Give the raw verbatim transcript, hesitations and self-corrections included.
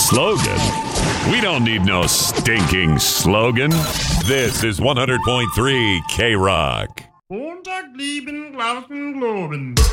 slogan. We don't need no stinking slogan. This is one hundred point three K-Rock. Montag, lieben, glauben, globen.